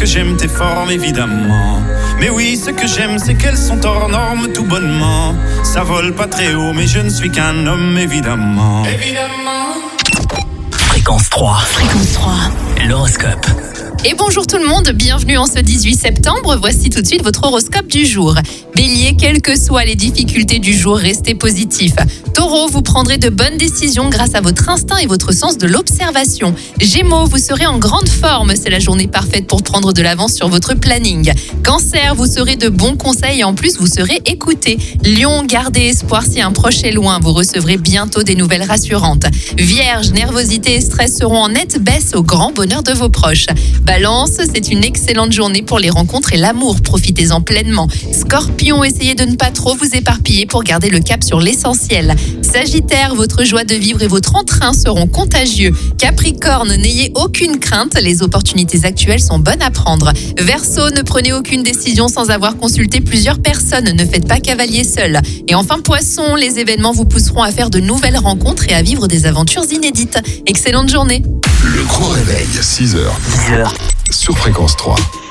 j'aime tes formes, évidemment. Mais oui, ce que j'aime, c'est qu'elles sont hors normes tout bonnement. Ça vole pas très haut, mais je ne suis qu'un homme, évidemment. Fréquence 3. Fréquence 3. L'horoscope. Et bonjour tout le monde, bienvenue en ce 18 septembre. Voici tout de suite votre horoscope du jour. Bélier, quelles que soient les difficultés du jour, restez positif. Taureau, vous prendrez de bonnes décisions grâce à votre instinct et votre sens de l'observation. Gémeaux, vous serez en grande forme. C'est la journée parfaite pour prendre de l'avance sur votre planning. Cancer, vous serez de bons conseils et en plus vous serez écouté. Lion, gardez espoir si un proche est loin. Vous recevrez bientôt des nouvelles rassurantes. Vierge, nervosité et stress seront en nette baisse au grand bonheur de vos proches. Balance, c'est une excellente journée pour les rencontres et l'amour. Profitez-en pleinement. Scorpion, essayez de ne pas trop vous éparpiller pour garder le cap sur l'essentiel. Sagittaire, votre joie de vivre et votre entrain seront contagieux. Capricorne, n'ayez aucune crainte, les opportunités actuelles sont bonnes à prendre. Verseau, ne prenez aucune décision sans avoir consulté plusieurs personnes, ne faites pas cavalier seul. Et enfin Poisson, les événements vous pousseront à faire de nouvelles rencontres et à vivre des aventures inédites. Excellente journée. Le grand réveil, 6h. 10h. Sur Fréquence 3.